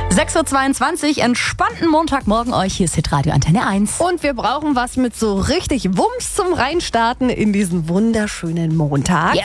6.22 Uhr, entspannten Montagmorgen euch. Hier ist Hitradio Antenne 1. Und wir brauchen was mit so richtig Wumms zum Reinstarten in diesen wunderschönen Montag. Yes.